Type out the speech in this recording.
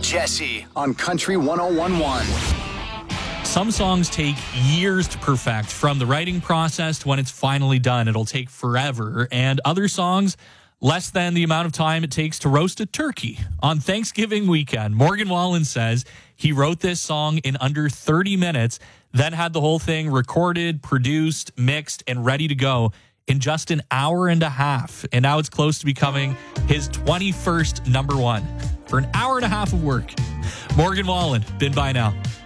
Jesse on Country 101.1. Some songs take years to perfect, from the writing process to when it's finally done. It'll take forever. And other songs, less than the amount of time it takes to roast a turkey on Thanksgiving weekend. Morgan Wallen says he wrote this song in under 30 minutes, then had the whole thing recorded, produced, mixed, and ready to go in just an hour and a half. And now it's close to becoming his 21st number one for an hour and a half of work. Morgan Wallen, been by now.